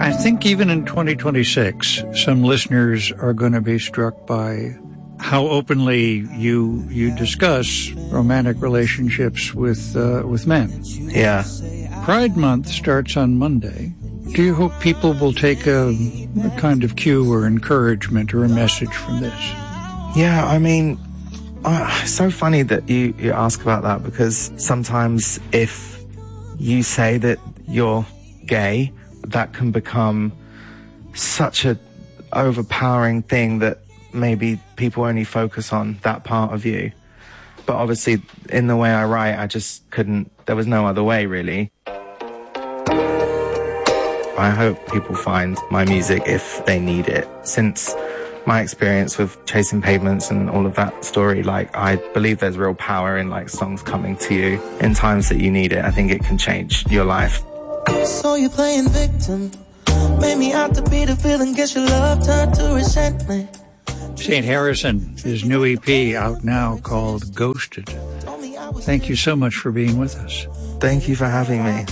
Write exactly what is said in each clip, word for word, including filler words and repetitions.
I think even in twenty twenty-six, some listeners are going to be struck by how openly you you discuss romantic relationships with uh, with men. Yeah. Pride Month starts on Monday. Do you hope people will take a, a kind of cue or encouragement or a message from this? Yeah, I mean, uh, it's so funny that you, you ask about that, because sometimes if you say that you're gay, that can become such a overpowering thing that maybe people only focus on that part of you. But obviously, in the way I write, I just couldn't, there was no other way, really. I hope people find my music if they need it. Since my experience with Chasing Pavements and all of that story, like, I believe there's real power in, like, songs coming to you in times that you need it. I think it can change your life. So you're playing victim, made me out to be the villain, guess your love turned to resentment. Saint Harrison, his new E P out now called Ghosted. Thank you so much for being with us. Thank you for having me.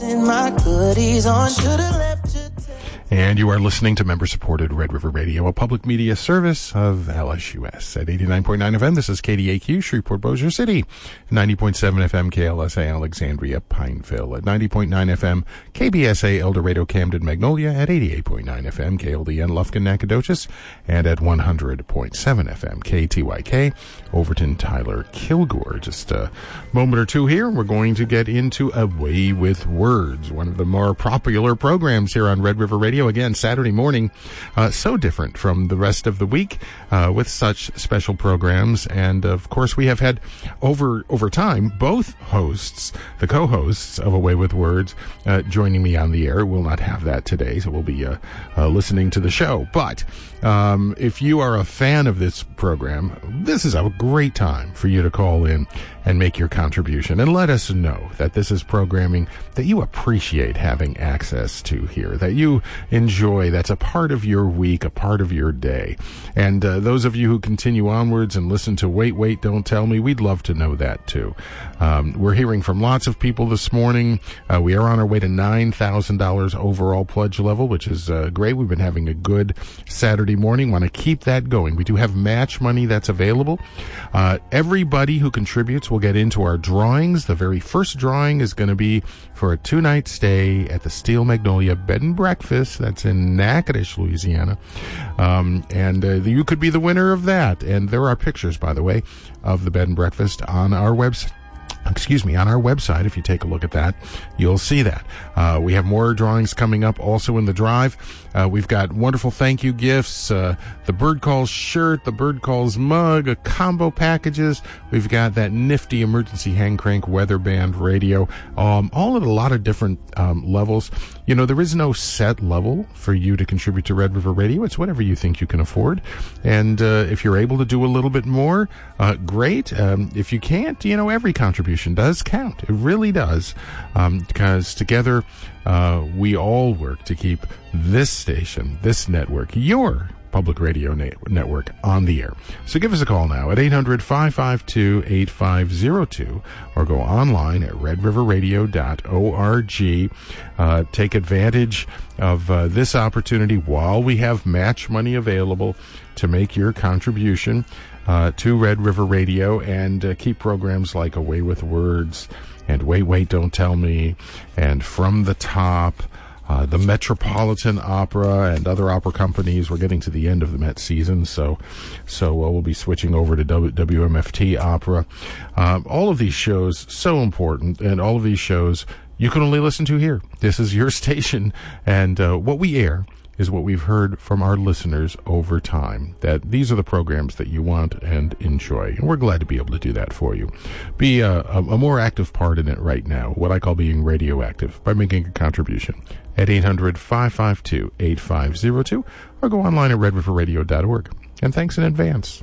And you are listening to member-supported Red River Radio, a public media service of L S U S. At eighty-nine point nine F M, this is K D A Q, Shreveport, Bossier City. ninety point seven F M, K L S A, Alexandria, Pineville. At ninety point nine F M, K B S A, El Dorado, Camden, Magnolia. At eighty-eight point nine F M, K L D N, Lufkin, Nacogdoches. And at one hundred point seven F M, K T Y K, Overton, Tyler, Kilgore. Just a moment or two here. We're going to get into A Way with Words, one of the more popular programs here on Red River Radio. Again, Saturday morning, uh, so different from the rest of the week, uh, with such special programs. And of course, we have had over over time both hosts, the co-hosts of A Way with Words, uh, joining me on the air. We'll not have that today, so we'll be uh, uh, listening to the show. But um, if you are a fan of this program, this is a great time for you to call in and make your contribution and let us know that this is programming that you appreciate having access to here, that you enjoy, that's a part of your week, a part of your day. And uh, those of you who continue onwards and listen to Wait, Wait, Don't Tell Me, we'd love to know that too. Um, we're hearing from lots of people this morning. Uh, we are on our way to nine thousand dollars overall pledge level, which is uh, great. We've been having a good Saturday morning. Want to keep that going. We do have match money that's available. Uh, everybody who contributes will get into our drawings. The very first drawing is going to be for a two-night stay at the Steel Magnolia Bed and Breakfast. That's in Natchitoches, Louisiana. Um, and uh, you could be the winner of that. And there are pictures, by the way, of the Bed and Breakfast on our website. Excuse me, on our website. If you take a look at that, you'll see that. Uh, we have more drawings coming up also in the drive. Uh, we've got wonderful thank you gifts, uh, the Bird Calls shirt, the Bird Calls mug, a combo packages. We've got that nifty emergency hand crank weather band radio, um, all at a lot of different um, levels. You know, there is no set level for you to contribute to Red River Radio. It's whatever you think you can afford. And uh, if you're able to do a little bit more, uh, great. Um, if you can't, you know, every contribution does count. It really does. Um, because together, uh, we all work to keep this station, this network, your public radio na- network on the air. So give us a call now at eight hundred, five five two, eight five zero two or go online at red river radio dot org. Uh, take advantage of uh, this opportunity while we have match money available to make your contribution uh, to Red River Radio and uh, keep programs like A Way with Words and Wait, Wait, Don't Tell Me and From the Top. Uh, the Metropolitan Opera and other opera companies. We're getting to the end of the Met season, so so uh, we'll be switching over to w- W M F T Opera. Um, all of these shows, so important, and all of these shows you can only listen to here. This is your station, and uh, what we air is what we've heard from our listeners over time, that these are the programs that you want and enjoy. And we're glad to be able to do that for you. Be a, a, a more active part in it right now, what I call being radioactive, by making a contribution at eight hundred, five five two, eight five zero two or go online at red river radio dot org. And thanks in advance.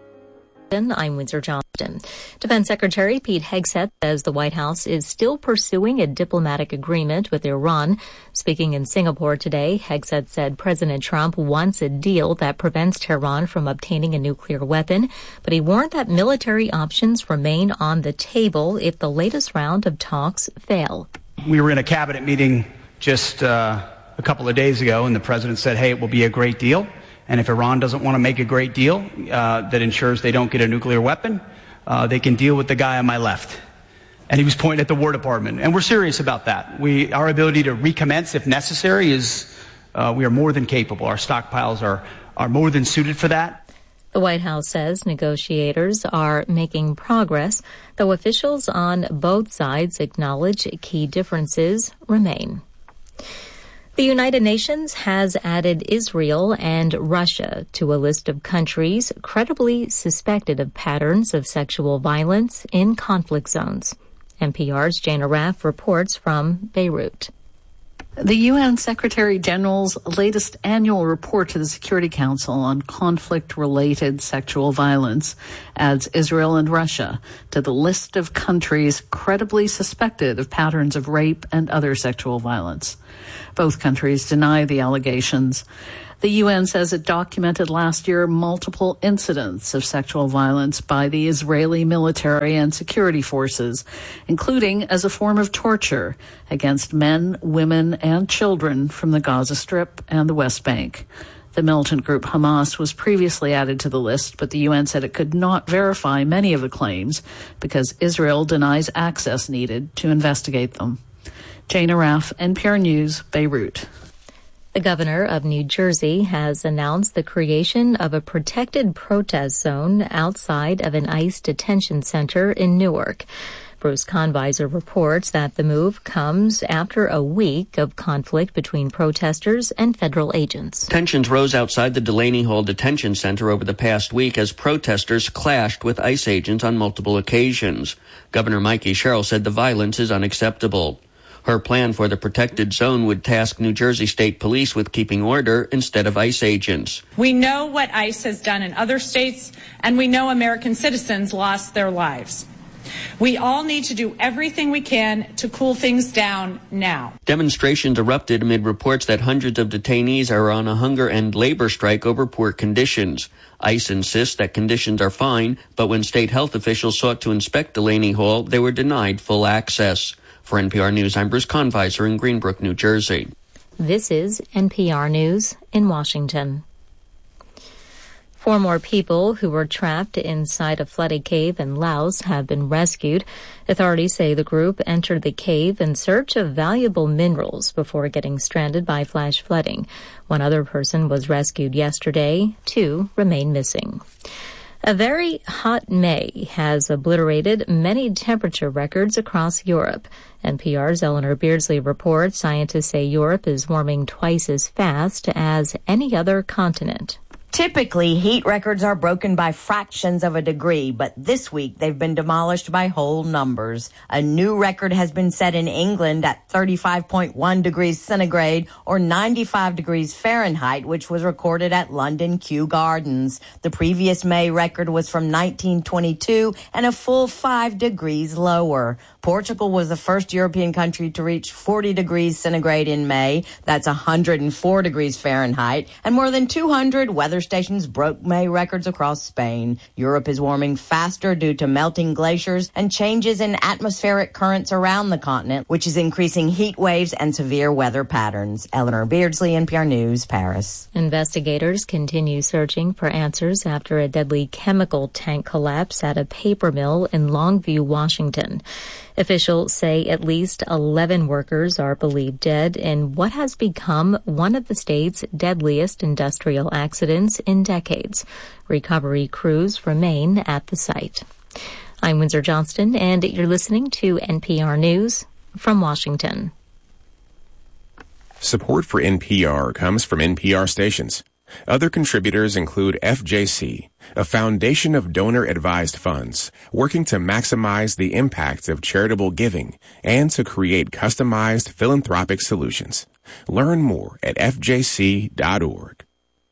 I'm Windsor Johnston. Defense Secretary Pete Hegseth says the White House is still pursuing a diplomatic agreement with Iran. Speaking in Singapore today, Hegseth said President Trump wants a deal that prevents Tehran from obtaining a nuclear weapon, but he warned that military options remain on the table if the latest round of talks fail. We were in a cabinet meeting just uh, a couple of days ago, and the president said, hey, it will be a great deal. And if Iran doesn't want to make a great deal uh, that ensures they don't get a nuclear weapon, uh, they can deal with the guy on my left. And he was pointing at the War Department. And we're serious about that. We, our ability to recommence if necessary is, uh, we are more than capable. Our stockpiles are, are more than suited for that. The White House says negotiators are making progress, though officials on both sides acknowledge key differences remain. The United Nations has added Israel and Russia to a list of countries credibly suspected of patterns of sexual violence in conflict zones. N P R's Jane Arraf reports from Beirut. The U N Secretary General's latest annual report to the Security Council on conflict-related sexual violence adds Israel and Russia to the list of countries credibly suspected of patterns of rape and other sexual violence. Both countries deny the allegations. The U N says it documented last year multiple incidents of sexual violence by the Israeli military and security forces, including as a form of torture against men, women, and children from the Gaza Strip and the West Bank. The militant group Hamas was previously added to the list, but the U N said it could not verify many of the claims because Israel denies access needed to investigate them. Jane Arraf, N P R News, Beirut. The governor of New Jersey has announced the creation of a protected protest zone outside of an ICE detention center in Newark. Bruce Conviser reports that the move comes after a week of conflict between protesters and federal agents. Tensions rose outside the Delaney Hall Detention Center over the past week as protesters clashed with ICE agents on multiple occasions. Governor Mikey Sherrill said the violence is unacceptable. Her plan for the protected zone would task New Jersey State Police with keeping order instead of ICE agents. We know what ICE has done in other states, and we know American citizens lost their lives. We all need to do everything we can to cool things down now. Demonstrations erupted amid reports that hundreds of detainees are on a hunger and labor strike over poor conditions. ICE insists that conditions are fine, but when state health officials sought to inspect Delaney Hall, they were denied full access. For N P R News, I'm Bruce Conviser in Greenbrook, New Jersey. This is N P R News in Washington. Four more people who were trapped inside a flooded cave in Laos have been rescued. Authorities say the group entered the cave in search of valuable minerals before getting stranded by flash flooding. One other person was rescued yesterday. Two remain missing. A very hot May has obliterated many temperature records across Europe. N P R's Eleanor Beardsley reports scientists say Europe is warming twice as fast as any other continent. Typically, heat records are broken by fractions of a degree, but this week they've been demolished by whole numbers. A new record has been set in England at thirty-five point one degrees centigrade or ninety-five degrees Fahrenheit, which was recorded at London Kew Gardens. The previous May record was from nineteen twenty-two and a full five degrees lower. Portugal was the first European country to reach forty degrees centigrade in May. That's one hundred four degrees Fahrenheit. And more than two hundred weather stations broke May records across Spain. Europe is warming faster due to melting glaciers and changes in atmospheric currents around the continent, which is increasing heat waves and severe weather patterns. Eleanor Beardsley, N P R News, Paris. Investigators continue searching for answers after a deadly chemical tank collapse at a paper mill in Longview, Washington. Officials say at least eleven workers are believed dead in what has become one of the state's deadliest industrial accidents in decades. Recovery crews remain at the site. I'm Windsor Johnston, and you're listening to N P R News from Washington. Support for N P R comes from N P R stations. Other contributors include F J C, a foundation of donor-advised funds working to maximize the impact of charitable giving and to create customized philanthropic solutions. Learn more at f j c dot org.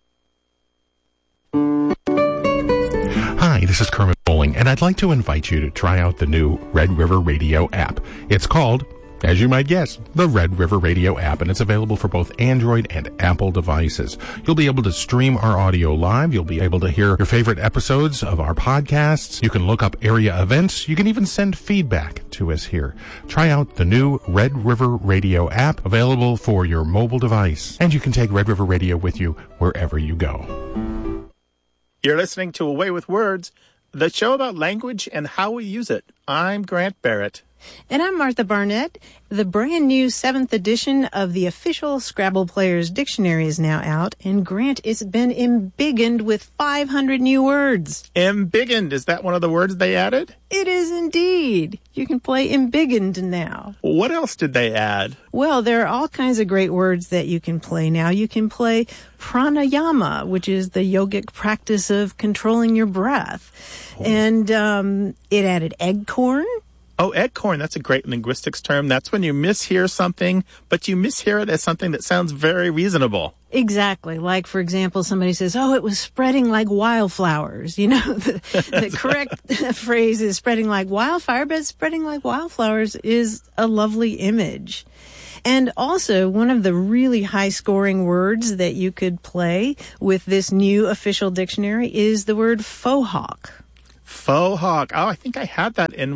Hi, this is Kermit Bowling, and I'd like to invite you to try out the new Red River Radio app. It's called As you might guess, the Red River Radio app, and it's available for both Android and Apple devices. You'll be able to stream our audio live. You'll be able to hear your favorite episodes of our podcasts. You can look up area events. You can even send feedback to us here. Try out the new Red River Radio app, available for your mobile device. And you can take Red River Radio with you wherever you go. You're listening to Away with Words, the show about language and how we use it. I'm Grant Barrett. And I'm Martha Barnett. The brand new seventh edition of the official Scrabble Players Dictionary is now out, and Grant, it's been embiggened with five hundred new words. Embiggened, is that one of the words they added? It is indeed. You can play embiggened now. What else did they add? Well, there are all kinds of great words that you can play now. You can play pranayama, which is the yogic practice of controlling your breath. Oh. And um, it added eggcorn. Oh, eggcorn, that's a great linguistics term. That's when you mishear something, but you mishear it as something that sounds very reasonable. Exactly. Like, for example, somebody says, oh, it was spreading like wildflowers. You know, the, the correct right. phrase is spreading like wildfire, but spreading like wildflowers is a lovely image. And also, one of the really high-scoring words that you could play with this new official dictionary is the word faux hawk. Faux hawk. Oh, I think I had that in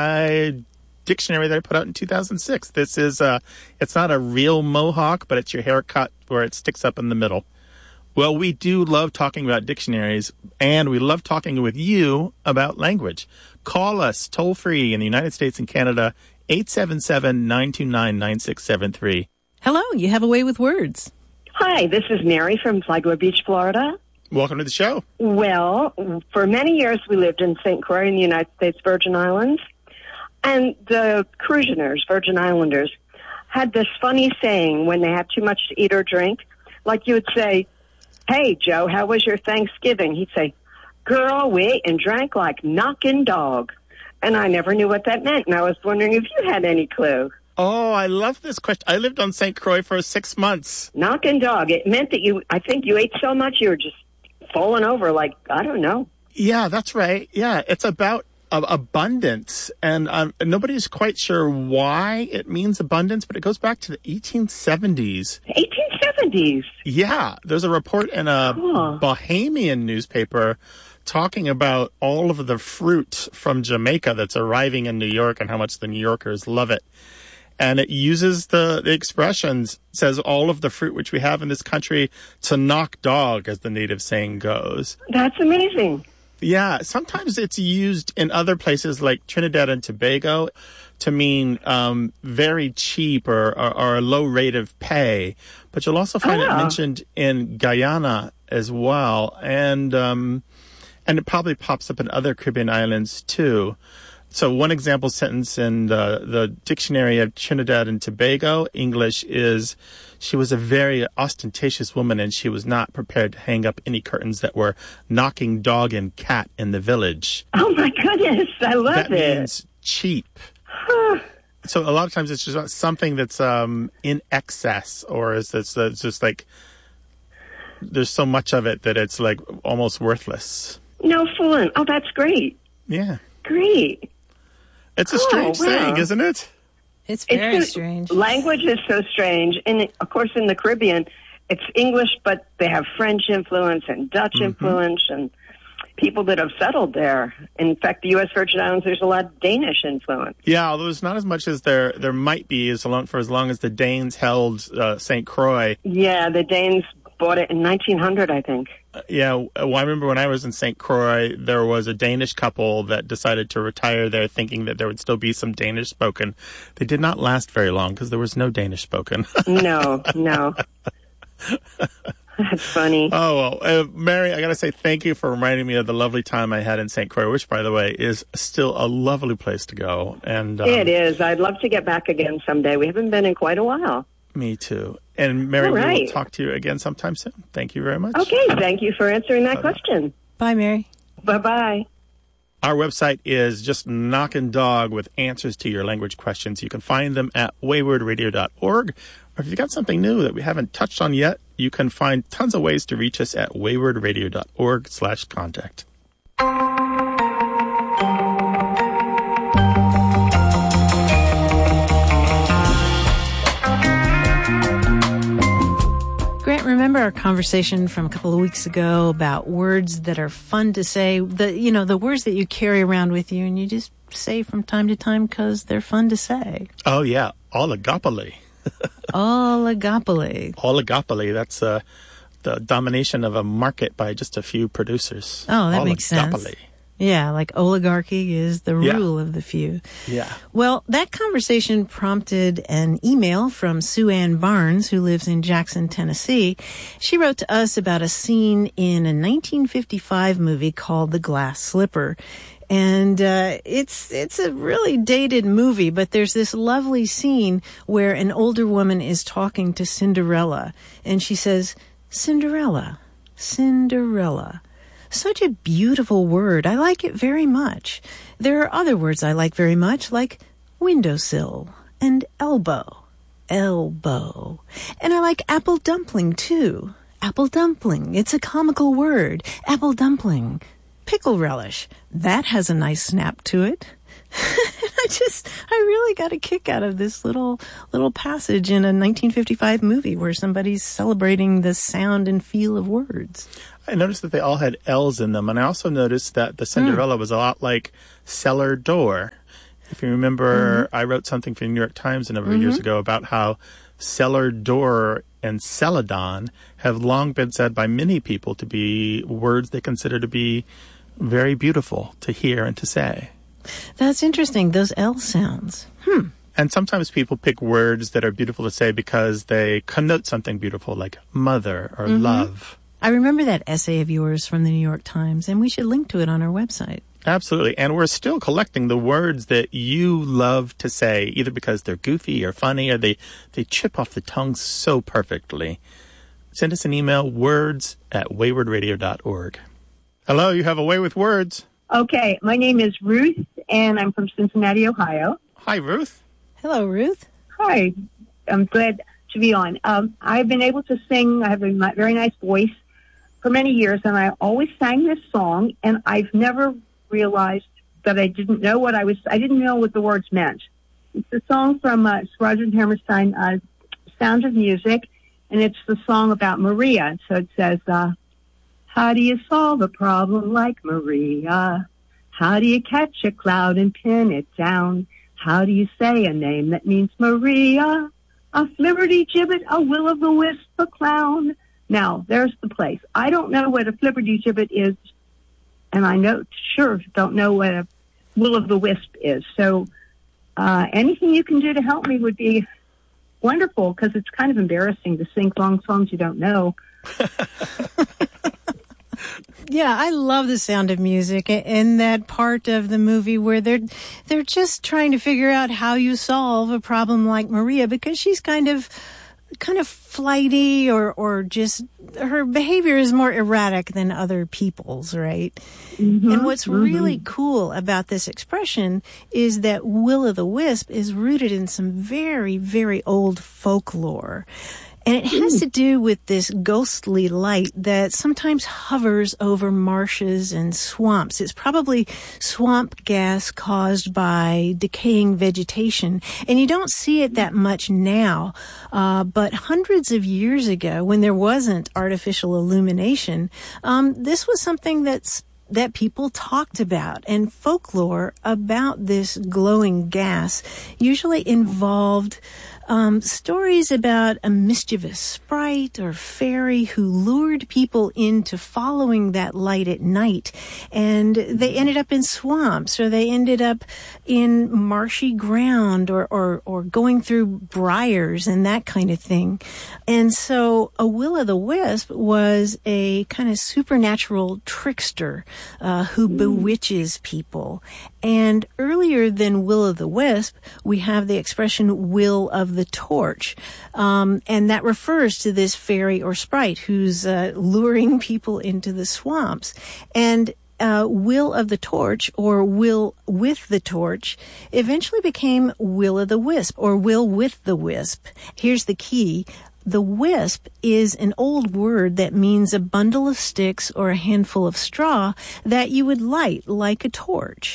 my dictionary that I put out in two thousand six. This is, uh, it's not a real mohawk, but it's your haircut where it sticks up in the middle. Well, we do love talking about dictionaries, and we love talking with you about language. Call us toll free in the United States and Canada, eight seven seven, nine two nine, nine six seven three. Hello, you have a way with words. Hi, this is Mary from Flagler Beach, Florida. Welcome to the show. Well, for many years we lived in Saint Croix in the United States Virgin Islands, and the Cruisioners, Virgin Islanders, had this funny saying when they had too much to eat or drink. Like you would say, hey, Joe, how was your Thanksgiving? He'd say, girl, we ate and drank like knockin' dog. And I never knew what that meant, and I was wondering if you had any clue. Oh, I love this question. I lived on Saint Croix for six months. Knockin' dog. It meant that you, I think you ate so much you were just falling over like, I don't know. Yeah, that's right. Yeah, it's about uh, abundance. And um, nobody's quite sure why it means abundance, but it goes back to the eighteen seventies. eighteen seventies? Yeah, there's a report in a cool. Bahamian newspaper talking about all of the fruit from Jamaica that's arriving in New York and how much the New Yorkers love it. And it uses the, the expressions, says all of the fruit which we have in this country to knock dog, as the native saying goes. That's amazing. Yeah, sometimes it's used in other places like Trinidad and Tobago to mean um, very cheap or, or, or a low rate of pay. But you'll also find oh. it mentioned in Guyana as well. And, um, and it probably pops up in other Caribbean islands too. So one example sentence in the, the dictionary of Trinidad and Tobago English is, she was a very ostentatious woman and she was not prepared to hang up any curtains that were knocking dog and cat in the village. Oh my goodness, I love that it. That means cheap. So a lot of times it's just about something that's um, in excess, or is it's, it's just like, there's so much of it that it's like almost worthless. No fooling. Oh, that's great. Yeah. Great. It's a strange oh, wow. thing, isn't it? It's very it's so, strange. Language is so strange. And, of course, in the Caribbean, it's English, but they have French influence and Dutch mm-hmm. influence and people that have settled there. In fact, the U S Virgin Islands, there's a lot of Danish influence. Yeah, although it's not as much as there there might be as long, for as long as the Danes held uh, Saint Croix. Yeah, the Danes bought it in nineteen hundred, I think. Uh, yeah, well, I remember when I was in Saint Croix, there was a Danish couple that decided to retire there thinking that there would still be some Danish spoken. They did not last very long because there was no Danish spoken. no, no. That's funny. Oh, well, uh, Mary, I got to say thank you for reminding me of the lovely time I had in Saint Croix, which, by the way, is still a lovely place to go. And um, it is. I'd love to get back again someday. We haven't been in quite a while. Me too. And Mary, right. we will talk to you again sometime soon. Thank you very much. Okay, thank you for answering that Bye-bye. question. Bye, Mary. Bye-bye. Our website is just Knockin' Dog with answers to your language questions. You can find them at wayward radio dot org. Or if you've got something new that we haven't touched on yet, you can find tons of ways to reach us at wayward radio dot org slash contact. Remember our conversation from a couple of weeks ago about words that are fun to say, the, you know, the words that you carry around with you and you just say from time to time because they're fun to say. Oh, yeah. Oligopoly. Oligopoly. Oligopoly. That's uh, the domination of a market by just a few producers. Oh, that makes sense. Yeah, like oligarchy is the Yeah. rule of the few. Yeah. Well, that conversation prompted an email from Sue Ann Barnes, who lives in Jackson, Tennessee. She wrote to us about a scene in a nineteen fifty-five movie called The Glass Slipper. And uh, it's it's a really dated movie, but there's this lovely scene where an older woman is talking to Cinderella. And she says, Cinderella, Cinderella. Such a beautiful word. I like it very much. There are other words I like very much, like windowsill and elbow, elbow. And I like apple dumpling, too. Apple dumpling. It's a comical word. Apple dumpling. Pickle relish. That has a nice snap to it. I just, I really got a kick out of this little, little passage in a nineteen fifty-five movie where somebody's celebrating the sound and feel of words. I noticed that they all had L's in them, and I also noticed that the Cinderella mm. was a lot like cellar door. If you remember, mm-hmm. I wrote something for the New York Times a number mm-hmm. of years ago about how cellar door and celadon have long been said by many people to be words they consider to be very beautiful to hear and to say. That's interesting, those L sounds. Hmm. And sometimes people pick words that are beautiful to say because they connote something beautiful, like mother or mm-hmm. love. I remember that essay of yours from the New York Times, and we should link to it on our website. Absolutely. And we're still collecting the words that you love to say, either because they're goofy or funny, or they, they chip off the tongue so perfectly. Send us an email, words at wayward radio dot org. Hello, you have a way with words. Okay, my name is Ruth, and I'm from Cincinnati, Ohio. Hi, Ruth. Hello, Ruth. Hi. I'm glad to be on. Um, I've been able to sing. I have a very nice voice for many years, and I always sang this song, and I've never realized that I didn't know what I was, I didn't know what the words meant. It's a song from uh, Rodgers and Hammerstein, uh, Sound of Music, and it's the song about Maria. So it says, uh, how do you solve a problem like Maria? How do you catch a cloud and pin it down? How do you say a name that means Maria? A flibberty-gibbet, a will-o'-the-wisp, a clown. Now, there's the place. I don't know what a flibberty-gibbet is, and I know sure don't know what a will-o'-the-wisp is. So uh, anything you can do to help me would be wonderful, because it's kind of embarrassing to sing long songs you don't know. Yeah, I love The Sound of Music and that part of the movie where they're they're just trying to figure out how you solve a problem like Maria, because she's kind of kind of flighty or or just her behavior is more erratic than other people's, right? Mm-hmm, and what's mm-hmm. really cool about this expression is that will-o'-the-wisp is rooted in some very, very old folklore. And it has to do with this ghostly light that sometimes hovers over marshes and swamps. It's probably swamp gas caused by decaying vegetation. And you don't see it that much now. Uh, but hundreds of years ago, when there wasn't artificial illumination, um, this was something that's that people talked about, and folklore about this glowing gas usually involved um, stories about a mischievous sprite or fairy who lured people into following that light at night, and they ended up in swamps, or they ended up in marshy ground, or, or, or going through briars and that kind of thing. And so a will-o'-the-wisp was a kind of supernatural trickster Uh, who bewitches people. And earlier than will-o'-the-wisp, we have the expression will of the torch. Um, and that refers to this fairy or sprite who's uh, luring people into the swamps. And uh, will of the torch, or will with the torch, eventually became will-o'-the-wisp, or will with the wisp. Here's the key. The wisp is an old word that means a bundle of sticks or a handful of straw that you would light like a torch.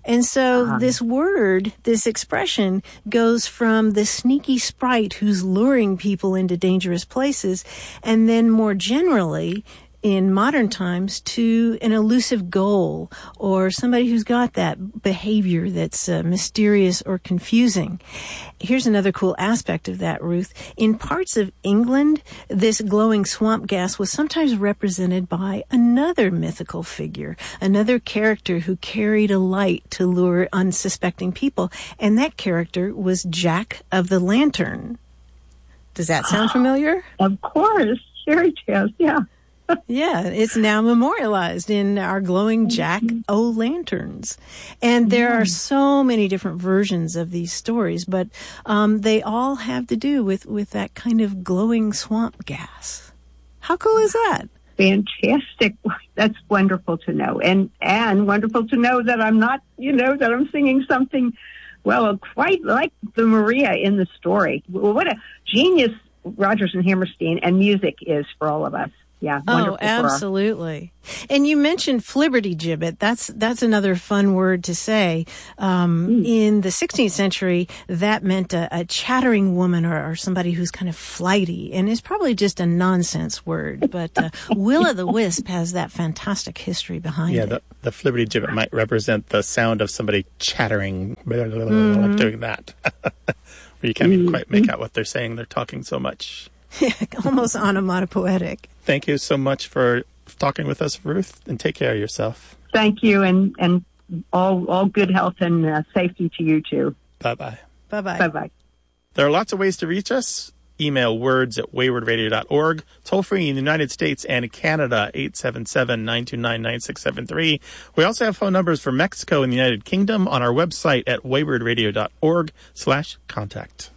And so Uh-huh. this word, this expression, goes from the sneaky sprite who's luring people into dangerous places, and then more generally, in modern times, to an elusive goal or somebody who's got that behavior that's uh, mysterious or confusing. Here's another cool aspect of that, Ruth. In parts of England, this glowing swamp gas was sometimes represented by another mythical figure, another character who carried a light to lure unsuspecting people, and that character was Jack of the Lantern. Does that sound familiar? Of course. Fairy tales, yeah. Yeah, it's now memorialized in our glowing jack-o'-lanterns. And there are so many different versions of these stories, but um, they all have to do with, with that kind of glowing swamp gas. How cool is that? Fantastic. That's wonderful to know. And, and wonderful to know that I'm not, you know, that I'm singing something, well, quite like the Maria in the story. Well, what a genius Rodgers and Hammerstein and music is for all of us. Yeah. Oh, absolutely. And you mentioned flibbertigibbet. That's that's another fun word to say. Um, mm. In the sixteenth century, that meant a, a chattering woman or, or somebody who's kind of flighty, and it's probably just a nonsense word. But uh, Will-o'-the-Wisp has that fantastic history behind yeah, it. Yeah, the, the flibbertigibbet might represent the sound of somebody chattering, mm-hmm. like doing that, where you can't mm-hmm. quite make out what they're saying. They're talking so much. Yeah, almost onomatopoetic. Thank you so much for talking with us, Ruth, and take care of yourself. Thank you, and, and all all good health and uh, safety to you, too. Bye-bye. Bye-bye. Bye-bye. There are lots of ways to reach us. Email words at wayward radio dot org. Toll free in the United States and Canada, eight seven seven, nine two nine, nine six seven three. We also have phone numbers for Mexico and the United Kingdom on our website at wayward radio dot org slash contact.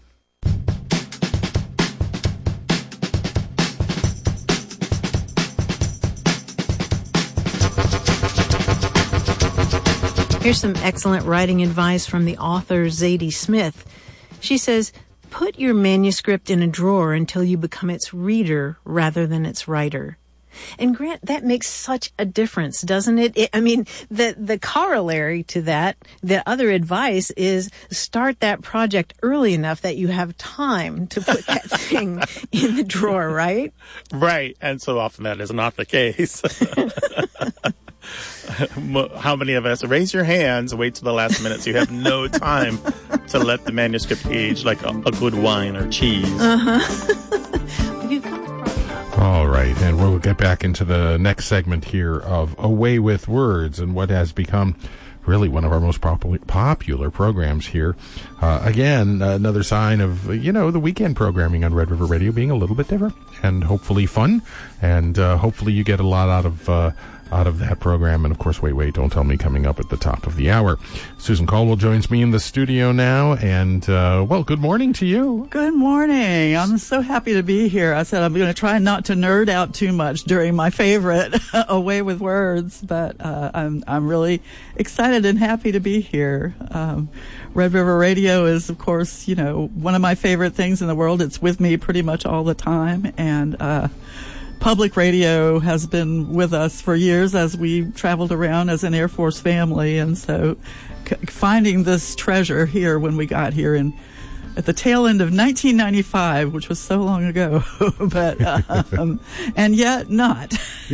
Here's some excellent writing advice from the author Zadie Smith. She says, put your manuscript in a drawer until you become its reader rather than its writer. And Grant, that makes such a difference, doesn't it? it I mean, the, the corollary to that, the other advice is start that project early enough that you have time to put that thing in the drawer, right? Right. And so often that is not the case. How many of us raise your hands, wait till the last minute so you have no time to let the manuscript age like a, a good wine or cheese? Uh-huh. Have you come across... All right, and we'll get back into the next segment here of Away with Words and what has become really one of our most pop- popular programs here. Uh, again, another sign of, you know, the weekend programming on Red River Radio being a little bit different and hopefully fun, and uh, hopefully you get a lot out of... Uh, out of that program. And of course, Wait, Wait, Don't Tell Me coming up at the top of the hour. Susan Caldwell joins me in the studio now. And, uh, well, good morning to you. Good morning. I'm so happy to be here. I said I'm going to try not to nerd out too much during my favorite Away with Words, but uh, I'm I'm really excited and happy to be here. Um, Red River Radio is, of course, you know, one of my favorite things in the world. It's with me pretty much all the time. And, uh, Public radio has been with us for years as we traveled around as an Air Force family, and so c- finding this treasure here when we got here in at the tail end of nineteen ninety-five, which was so long ago, but um, and yet not.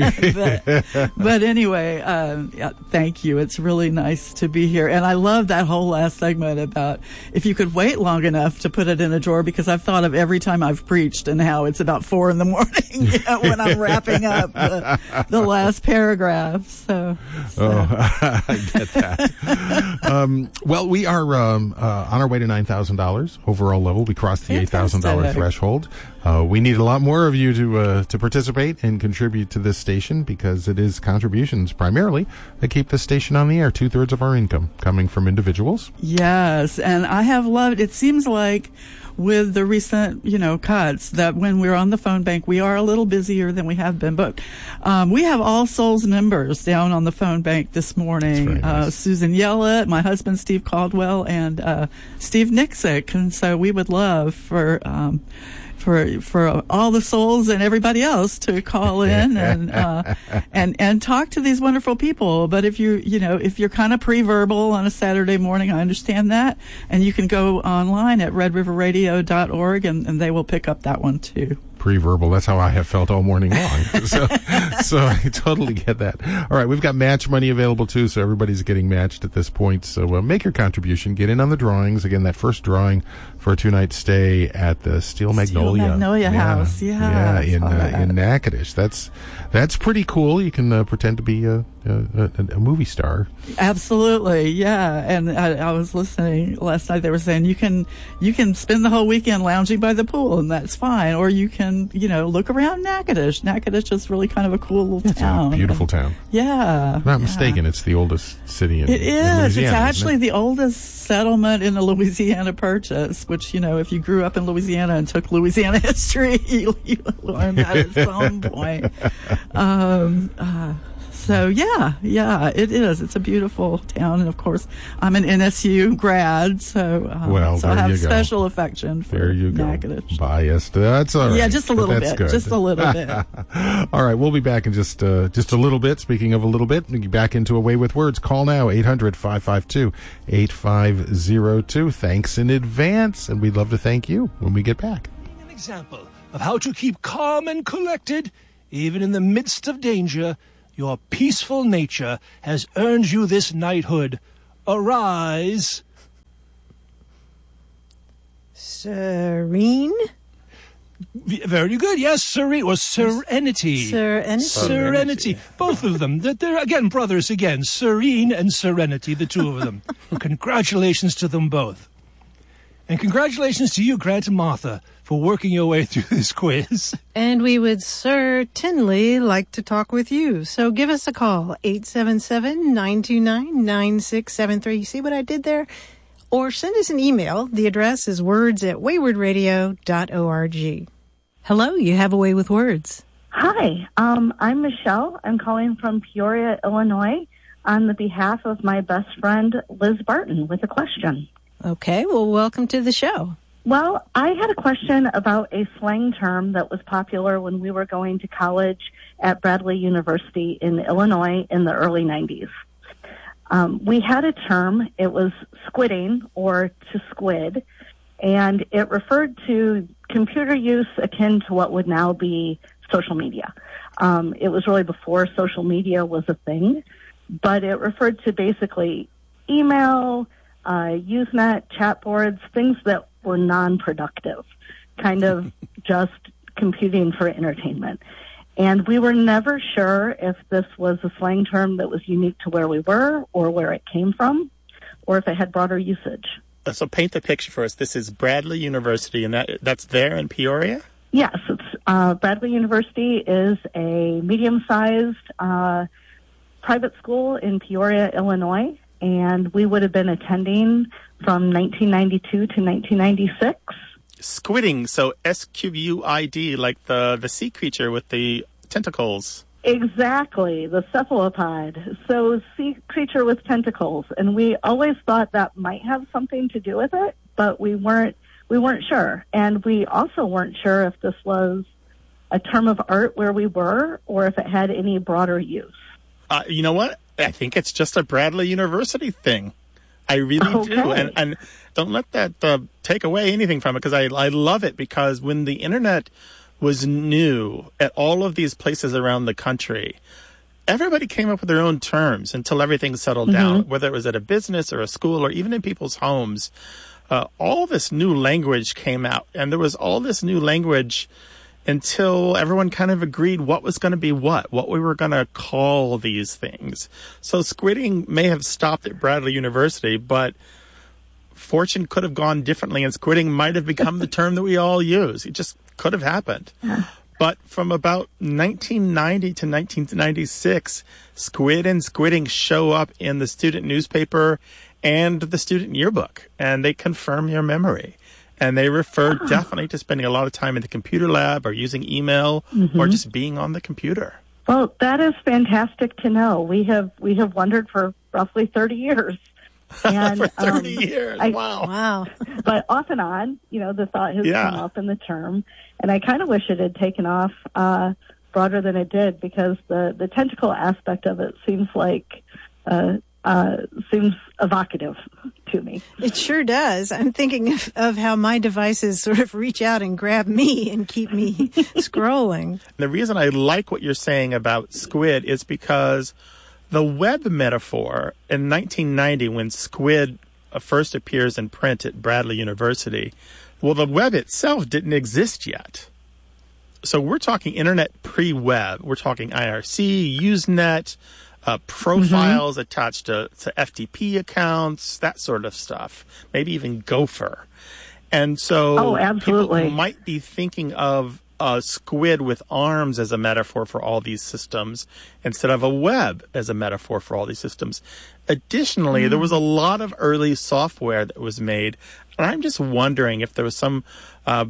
but, but anyway, um, yeah, thank you. It's really nice to be here, and I love that whole last segment about if you could wait long enough to put it in a drawer, because I've thought of every time I've preached and how it's about four in the morning when I'm wrapping up the, the last paragraph. So, so. Oh, I get that. um, well, we are um, uh, on our way to nine thousand dollars. Overall level. We crossed the eight thousand dollars threshold. Uh, we need a lot more of you to uh, to participate and contribute to this station, because it is contributions primarily that keep this station on the air. Two thirds of our income coming from individuals. Yes, and I have loved, it seems like with the recent, you know, cuts, that when we're on the phone bank, we are a little busier than we have been. But um, we have All Souls members down on the phone bank this morning. Nice. Uh, Susan Yellett, my husband Steve Caldwell, and uh, Steve Nixick. And so we would love for um, for for all the souls and everybody else to call in and uh, and and talk to these wonderful people. But if you you know if you're kind of pre-verbal on a Saturday morning, I understand that, and you can go online at red river radio dot org and, and they will pick up that one too. Pre-verbal. That's how I have felt all morning long. so, so I totally get that. All right, we've got match money available too, so everybody's getting matched at this point. So uh, make your contribution. Get in on the drawings. Again, that first drawing for a two-night stay at the Steel Magnolia, Steel Magnolia yeah. House. Yeah, yeah, in uh, in Natchitoches. That's that's pretty cool. You can uh, pretend to be a, a, a movie star. Absolutely, yeah. And I, I was listening last night. They were saying you can you can spend the whole weekend lounging by the pool, and that's fine. Or you can you know look around Natchitoches. Natchitoches is really kind of a cool little it's town. It's a beautiful town. Yeah, if I'm not yeah. mistaken, it's the oldest city in, it is. in Louisiana. It's actually it? the oldest settlement in the Louisiana Purchase. Which you know, if you grew up in Louisiana and took Louisiana history, you, you learned that at some point. Um, uh, So yeah, yeah, it is. It's a beautiful town, and of course, I'm an N S U grad, so um, well, so there I have you go. special affection for there you Natchitoches. go. Biased. That's all right. Yeah, just a little That's bit. Good. Just a little bit. All right, we'll be back in just uh, just a little bit. Speaking of a little bit, we'll get back into A Way with Words. Call now, eight hundred, five five two, eight five zero two. Thanks in advance, and we'd love to thank you when we get back. An example of how to keep calm and collected, even in the midst of danger. Your peaceful nature has earned you this knighthood. Arise. Serene? Very good. Yes, serene or serenity. Serenity. Serenity. Both of them. They're, they're again brothers again. Serene and Serenity, the two of them. Congratulations to them both. And congratulations to you, Grant and Martha, for working your way through this quiz. And we would certainly like to talk with you. So give us a call, eight seven seven, nine two nine, nine six seven three. You see what I did there? Or send us an email. The address is words at wayward radio dot org. Hello, you have A Way with Words. Hi, um, I'm Michelle. I'm calling from Peoria, Illinois, on the behalf of my best friend, Liz Barton, with a question. Okay, well, welcome to the show. Well, I had a question about a slang term that was popular when we were going to college at Bradley University in Illinois in the early nineties. Um, we had a term, it was squidding or to squid, and it referred to computer use akin to what would now be social media. Um, it was really before social media was a thing, but it referred to basically email, uh, Usenet, chat boards, things that were non-productive, kind of just computing for entertainment. And we were never sure if this was a slang term that was unique to where we were or where it came from, or if it had broader usage. So paint the picture for us. This is Bradley University, and that that's there in Peoria? Yes, it's uh, Bradley University is a medium-sized uh, private school in Peoria, Illinois, and we would have been attending from nineteen ninety-two to nineteen ninety-six. Squidding, so S Q U I D, like the, the sea creature with the tentacles. Exactly, the cephalopod. So sea creature with tentacles. And we always thought that might have something to do with it, but we weren't we weren't sure. And we also weren't sure if this was a term of art where we were or if it had any broader use. Uh, you know what? I think it's just a Bradley University thing. I really okay. do. And, and don't let that uh, take away anything from it, because I, I love it, because when the internet was new at all of these places around the country, everybody came up with their own terms until everything settled mm-hmm. down, whether it was at a business or a school or even in people's homes. Uh, all this new language came out, and there was all this new language until everyone kind of agreed what was going to be what, what we were going to call these things. So squidding may have stopped at Bradley University, but fortune could have gone differently, and squidding might have become the term that we all use. It just could have happened. But from about nineteen ninety to nineteen ninety-six, squid and squidding show up in the student newspaper and the student yearbook, and they confirm your memory. And they refer oh. definitely to spending a lot of time in the computer lab or using email mm-hmm. or just being on the computer. Well, that is fantastic to know. We have we have wondered for roughly thirty years And, For thirty um, years. I, wow. Wow. But off and on, you know, the thought has Yeah. come up in the term. And I kind of wish it had taken off uh, broader than it did, because the, the tentacle aspect of it seems like, uh, uh, seems evocative to me. It sure does. I'm thinking of, of how my devices sort of reach out and grab me and keep me scrolling. The reason I like what you're saying about squid is because the web metaphor in nineteen ninety, when squid first appears in print at Bradley University, well, the web itself didn't exist yet. So we're talking internet pre-web. We're talking I R C, Usenet, uh, profiles mm-hmm. attached to, to F T P accounts, that sort of stuff. Maybe even Gopher. And so oh, absolutely. people might be thinking of a squid with arms as a metaphor for all these systems instead of a web as a metaphor for all these systems. Additionally, mm. there was a lot of early software that was made, and I'm just wondering if there was some uh,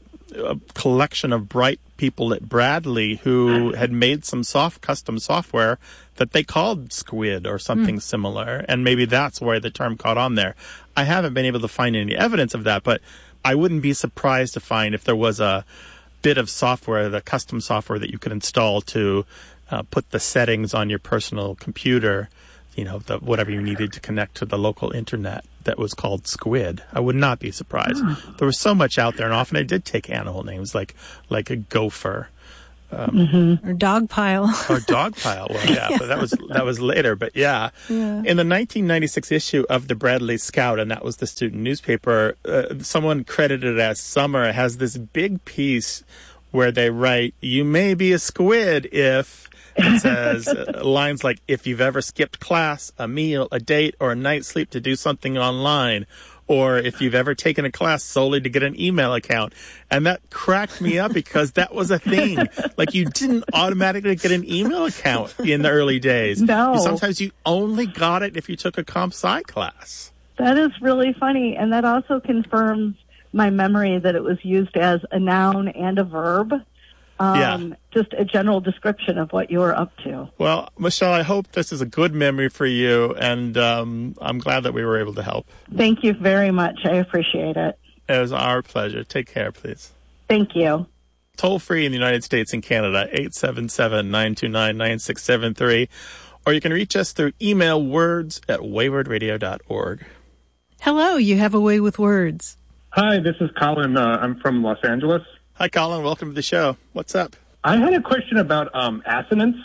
a collection of bright people at Bradley who had made some soft custom software that they called Squid or something mm. similar, and maybe that's where the term caught on there. I haven't been able to find any evidence of that, but I wouldn't be surprised to find if there was a bit of software, the custom software that you could install to uh, put the settings on your personal computer, you know, the, whatever you needed to connect to the local internet, that was called Squid. I would not be surprised. Mm. There was so much out there, and often it did take animal names like like a gopher. Um, mm-hmm. Or Dogpile. or Dogpile. Well, yeah, yeah, but that was that was later. But yeah. yeah, in the nineteen ninety-six issue of the Bradley Scout, and that was the student newspaper, uh, someone credited as Summer has this big piece where they write, "You may be a squid if." It says uh, lines like, "If you've ever skipped class, a meal, a date, or a night's sleep to do something online." Or if you've ever taken a class solely to get an email account. And that cracked me up because that was a thing. Like, you didn't automatically get an email account in the early days. No. Sometimes you only got it if you took a comp sci class. That is really funny. And that also confirms my memory that it was used as a noun and a verb. Um, yeah. Just a general description of what you were up to. Well, Michelle, I hope this is a good memory for you, and um, I'm glad that we were able to help. Thank you very much. I appreciate it. It was our pleasure. Take care, please. Thank you. Toll free in the United States and Canada, eight seven seven, nine two nine, nine six seven three. Or you can reach us through email, words at wayward radio dot org. Hello, you have a way with words. Hi, this is Colin. Uh, I'm from Los Angeles. Hi, Colin. Welcome to the show. What's up? I had a question about um, assonance.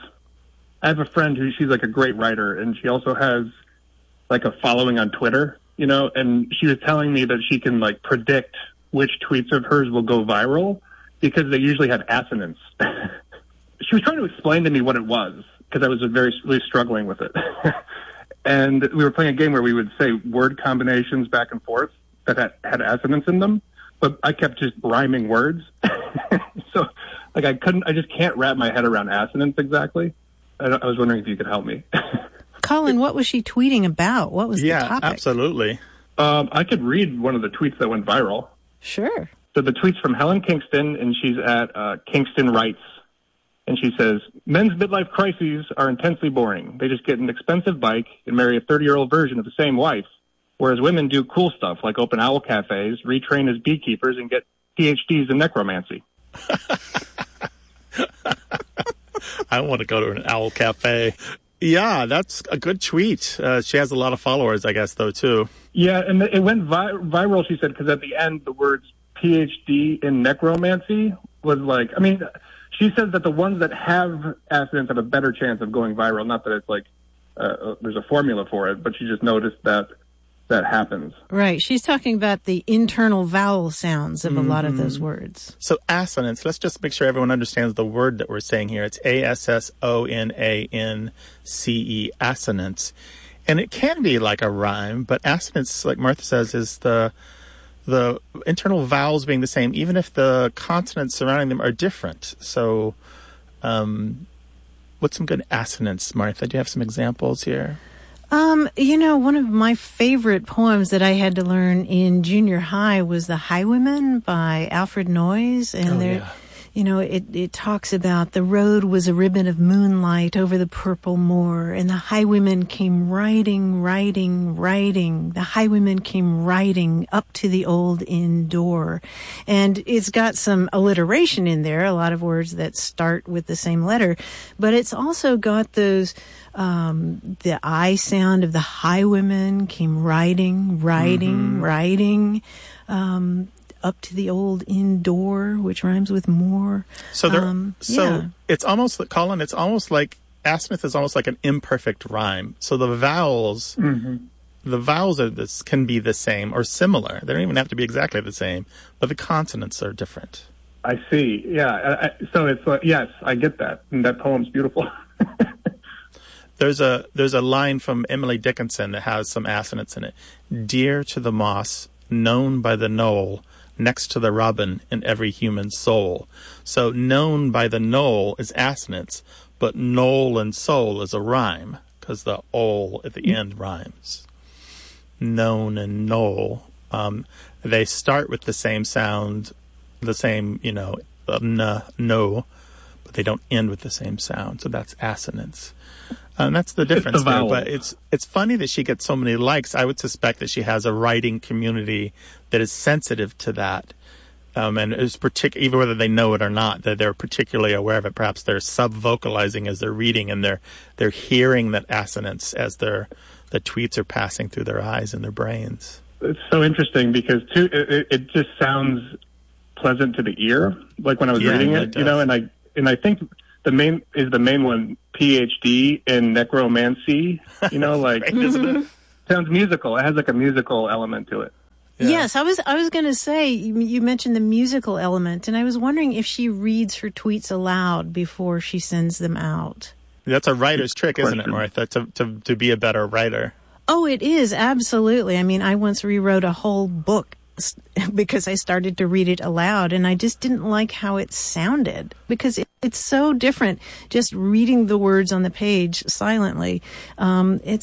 I have a friend who, she's like a great writer, and she also has like a following on Twitter, you know, and she was telling me that she can like predict which tweets of hers will go viral because they usually have assonance. She was trying to explain to me what it was because I was very really struggling with it. And we were playing a game where we would say word combinations back and forth that had, had assonance in them. But I kept just rhyming words. So, like, I couldn't, I just can't wrap my head around assonance exactly. I, I was wondering if you could help me. Colin, what was she tweeting about? What was yeah, the topic? Yeah, absolutely. Um, I could read one of the tweets that went viral. Sure. So the tweet's from Helen Kingston, and she's at uh, Kingston Writes. And she says, men's midlife crises are intensely boring. They just get an expensive bike and marry a thirty-year-old version of the same wife. Whereas women do cool stuff like open owl cafes, retrain as beekeepers, and get P H Ds in necromancy. I want to go to an owl cafe. Yeah, that's a good tweet. Uh, she has a lot of followers, I guess, though, too. Yeah, and it went vi- viral, she said, because at the end, the words P H D in necromancy was like, I mean, she says that the ones that have assonance have a better chance of going viral. Not that it's like uh, there's a formula for it, but she just noticed that that happens. Right. She's talking about the internal vowel sounds of a mm-hmm. lot of those words. So assonance, let's just make sure everyone understands the word that we're saying here. It's A S S O N A N C E, assonance. And it can be like a rhyme, but assonance, like Martha says, is the the internal vowels being the same, even if the consonants surrounding them are different. So um, what's some good assonance, Martha? Do you have some examples here? Um, you know, one of my favorite poems that I had to learn in junior high was The Highwayman by Alfred Noyes. And oh, there, yeah. you know, it, it talks about the road was a ribbon of moonlight over the purple moor, and the highwaymen came riding, riding, riding. The highwaymen came riding up to the old inn door. And it's got some alliteration in there, a lot of words that start with the same letter, but it's also got those, um, the I sound of the highwaymen came riding, riding, mm-hmm. riding, um, up to the old inn door, which rhymes with more. So there, um, so yeah. it's almost like, Colin, it's almost like asenath is almost like an imperfect rhyme. So the vowels, mm-hmm. the vowels are this can be the same or similar. They don't even have to be exactly the same, but the consonants are different. I see. Yeah. I, I, so it's like, yes, I get that. And that poem's beautiful. There's a there's a line from Emily Dickinson that has some assonance in it. Dear to the moss, known by the knoll, next to the robin in every human soul. So known by the knoll is assonance, but knoll and soul is a rhyme because the ol at the end rhymes. Known and knoll, um, they start with the same sound, the same, you know, n, no, but they don't end with the same sound. So that's assonance. And that's the difference it's the there. But it's it's funny that she gets so many likes. I would suspect that she has a writing community that is sensitive to that. Um, and is partic- even whether they know it or not, that they're particularly aware of it. Perhaps they're sub-vocalizing as they're reading, and they're they're hearing that assonance as their the tweets are passing through their eyes and their brains. It's so interesting because too, it, it just sounds pleasant to the ear, like when I was Yeah, reading it it, does. you know. And I and I think the main is the main one, P H D in necromancy. You know, like sounds musical. It has like a musical element to it. Yeah. Yes, I was I was going to say, you, you mentioned the musical element, and I was wondering if she reads her tweets aloud before she sends them out. That's a writer's trick, isn't it, Martha, to, to, to be a better writer? Oh, it is, absolutely. I mean, I once rewrote a whole book because I started to read it aloud, and I just didn't like how it sounded because it, it's so different just reading the words on the page silently. Um, it's